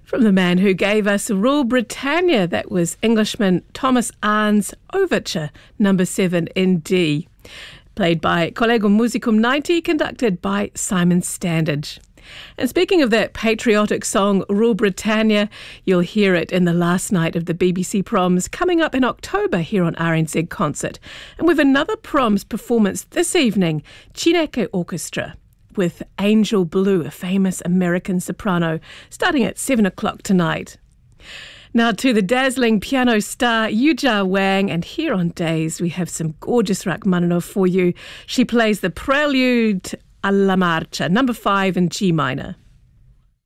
From the man who gave us Rule Britannia, that was Englishman Thomas Arne's Overture, number 7 in D. Played by Collegium Musicum 90, conducted by Simon Standage. And speaking of that patriotic song, Rule Britannia, you'll hear it in the last night of the BBC Proms coming up in October here on RNZ Concert. And with another Proms performance this evening, Chineke Orchestra with Angel Blue, a famous American soprano, starting at 7 o'clock tonight. Now to the dazzling piano star Yuja Wang, and here on Days we have some gorgeous Rachmaninoff for you. She plays the Prelude alla Marcia, number 5 in G minor.